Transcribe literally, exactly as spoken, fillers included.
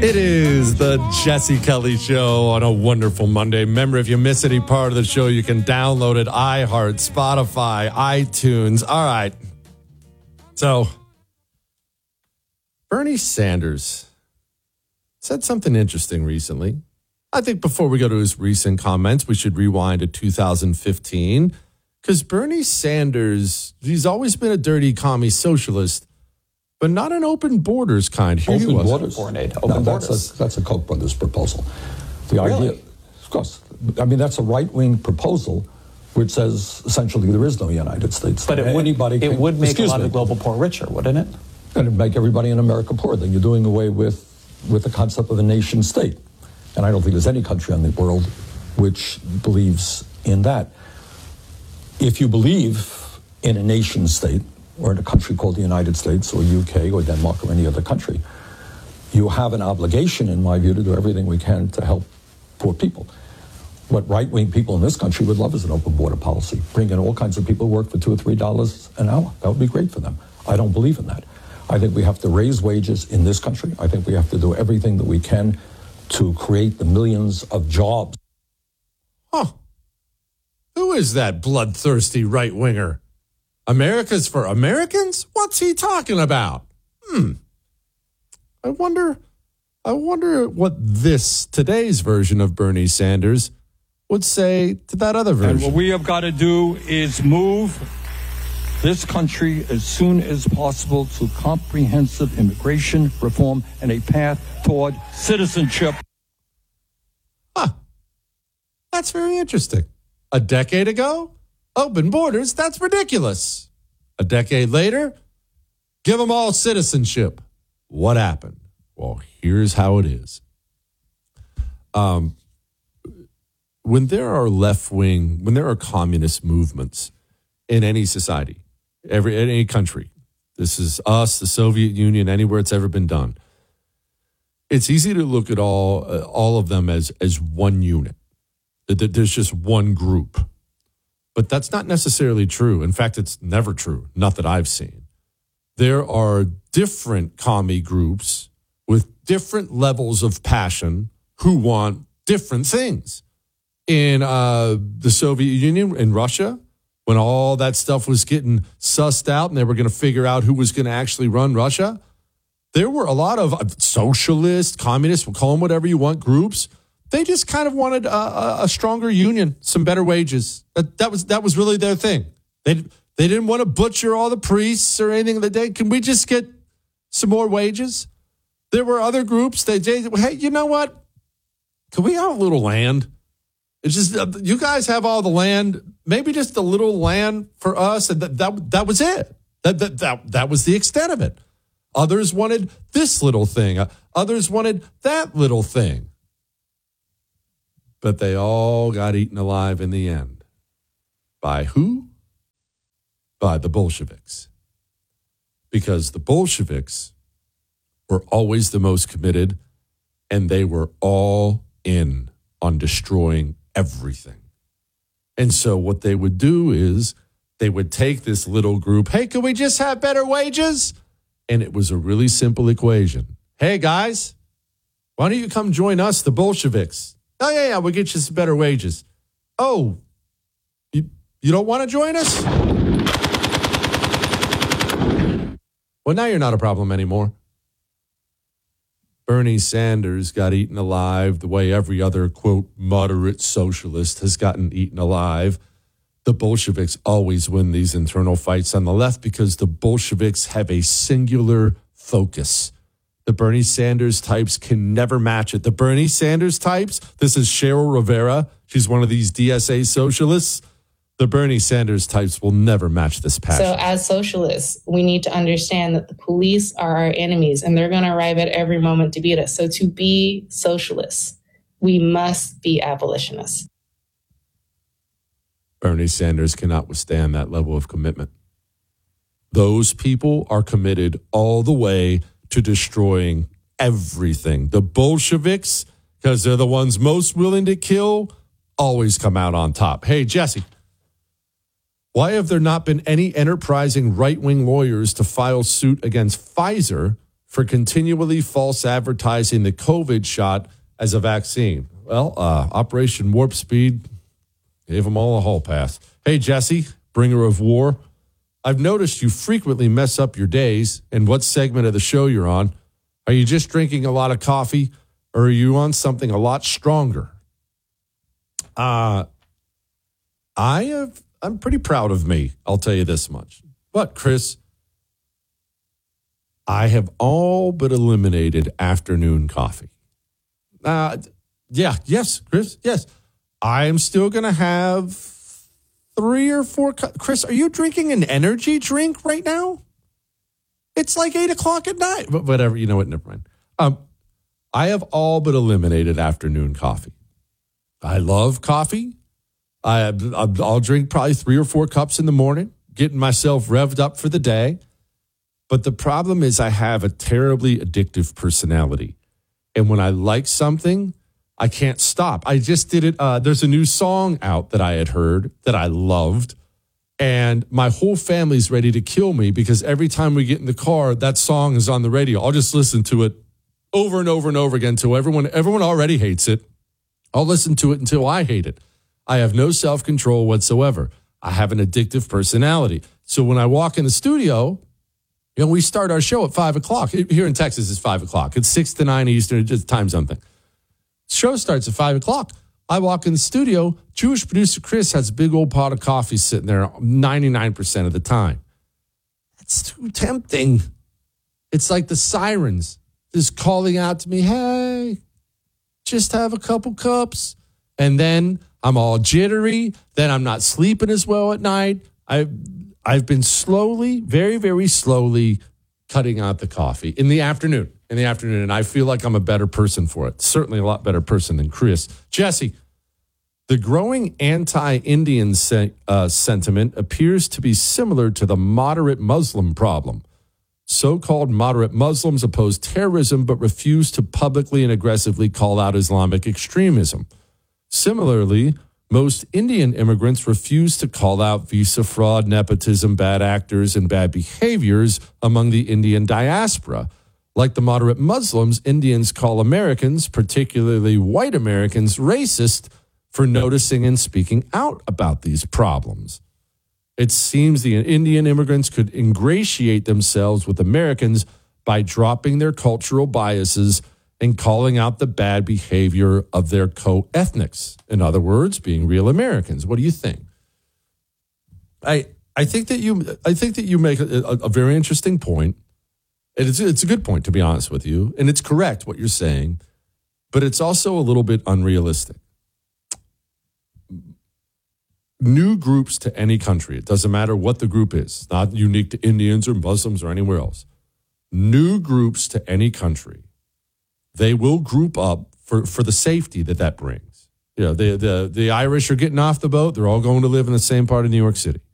It is the Jesse Kelly Show on a wonderful Monday. Remember, if you miss any part of the show, you can download it. iHeart, Spotify, iTunes. All right. So, Bernie Sanders said something interesting recently. I think before we go to his recent comments, we should rewind to two thousand fifteen. Because Bernie Sanders, he's always been a dirty commie socialist, but not an open borders kind. Here open he was. borders. Open no, borders. That's a, that's a Koch brothers proposal. The really? idea, of course. I mean, that's a right-wing proposal which says essentially there is no United States. But it would, Anybody it can, would make a lot me, of the global poor richer, wouldn't it? And it'd make everybody in America poor. Then you're doing away with, with the concept of a nation state. And I don't think there's any country in the world which believes in that. If you believe in a nation state, or in a country called the United States or U K or Denmark or any other country, you have an obligation, in my view, to do everything we can to help poor people. What right-wing people in this country would love is an open border policy. Bring in all kinds of people who work for two or three dollars an hour. That would be great for them. I don't believe in that. I think we have to raise wages in this country. I think we have to do everything that we can to create the millions of jobs. Huh. Who is that bloodthirsty right-winger? America's for Americans? What's he talking about? Hmm. I wonder, I wonder what this, today's version of Bernie Sanders would say to that other version. And what we have got to do is move this country as soon as possible to comprehensive immigration reform and a path toward citizenship. Huh. That's very interesting. A decade ago, open borders, that's ridiculous. A decade later, give them all citizenship. What happened? Well, here's how it is. Um, when there are left-wing, when there are communist movements in any society, every any country, this is us, the Soviet Union, anywhere it's ever been done, it's easy to look at all uh, all of them as as one unit. That there's just one group. But that's not necessarily true. In fact, it's never true, not that I've seen. There are different commie groups with different levels of passion who want different things. In uh, the Soviet Union, in Russia, when all that stuff was getting sussed out and they were going to figure out who was going to actually run Russia, there were a lot of socialist, communist, we'll call them whatever you want, groups. They just kind of wanted a, a stronger union, some better wages. That, that was that was really their thing. They they didn't want to butcher all the priests or anything that day. Can we just get some more wages? There were other groups. They, they hey, you know what? Can we have a little land? It's just uh, you guys have all the land. Maybe just a little land for us, and that that, that was it. That, that that that was the extent of it. Others wanted this little thing. Uh, others wanted that little thing. But they all got eaten alive in the end. By who? By the Bolsheviks. Because the Bolsheviks were always the most committed, and they were all in on destroying everything. And so what they would do is they would take this little group, hey, can we just have better wages? And it was a really simple equation. Hey, guys, why don't you come join us, the Bolsheviks? Oh, yeah, yeah, we'll get you some better wages. Oh, you, you don't want to join us? Well, now you're not a problem anymore. Bernie Sanders got eaten alive the way every other, quote, moderate socialist has gotten eaten alive. The Bolsheviks always win these internal fights on the left because the Bolsheviks have a singular focus. The Bernie Sanders types can never match it. The Bernie Sanders types, this is Cheryl Rivera. She's one of these D S A socialists. The Bernie Sanders types will never match this passion. So as socialists, we need to understand that the police are our enemies and they're going to arrive at every moment to beat us. So to be socialists, we must be abolitionists. Bernie Sanders cannot withstand that level of commitment. Those people are committed all the way to destroying everything. The Bolsheviks, because they're the ones most willing to kill, always come out on top. Hey, Jesse, why have there not been any enterprising right-wing lawyers to file suit against Pfizer for continually false advertising the COVID shot as a vaccine. Well, uh, Operation Warp Speed gave them all a hall pass. Hey, Jesse, bringer of war. I've noticed you frequently mess up your days and what segment of the show you're on. Are you just drinking a lot of coffee, or are you on something a lot stronger? Uh, I have, I'm pretty proud of me. I'll tell you this much. But, Chris, I have all but eliminated afternoon coffee. Uh, yeah, yes, Chris, yes. I am still going to have three or four. Co- Chris, are you drinking an energy drink right now? It's like eight o'clock at night. But whatever, you know what, never mind. Um, I have all but eliminated afternoon coffee. I love coffee. I, I'll drink probably three or four cups in the morning, getting myself revved up for the day. But the problem is I have a terribly addictive personality. And when I like something, I can't stop. I just did it. Uh, there's a new song out that I had heard that I loved. And my whole family's ready to kill me because every time we get in the car, that song is on the radio. I'll just listen to it over and over and over again until everyone, everyone already hates it. I'll listen to it until I hate it. I have no self-control whatsoever. I have an addictive personality. So when I walk in the studio, you know, we start our show at five o'clock. Here in Texas, it's five o'clock. It's six to nine Eastern, just time something. Show starts at five o'clock. I walk in the studio. Jewish producer Chris has a big old pot of coffee sitting there ninety-nine percent of the time. That's too tempting. It's like the sirens just calling out to me, hey, just have a couple cups. And then I'm all jittery. Then I'm not sleeping as well at night. I've, I've been slowly, very, very slowly cutting out the coffee in the afternoon. In the afternoon, and I feel like I'm a better person for it. Certainly a lot better person than Chris. Jesse, the growing anti-Indian se- uh, sentiment appears to be similar to the moderate Muslim problem. So-called moderate Muslims oppose terrorism but refuse to publicly and aggressively call out Islamic extremism. Similarly, most Indian immigrants refuse to call out visa fraud, nepotism, bad actors, and bad behaviors among the Indian diaspora. Like the moderate Muslims, Indians call Americans, particularly white Americans, racist for noticing and speaking out about these problems. It seems the Indian immigrants could ingratiate themselves with Americans by dropping their cultural biases and calling out the bad behavior of their co-ethnics. In other words, being real Americans. What do you think? I I think that you I think that you make a, a, a very interesting point. It's, it's a good point, to be honest with you, and it's correct what you're saying, but it's also a little bit unrealistic. New groups to any country, it doesn't matter what the group is, not unique to Indians or Muslims or anywhere else. New groups to any country, they will group up for, for the safety that that brings. You know, the, the, the Irish are getting off the boat. They're all going to live in the same part of New York City.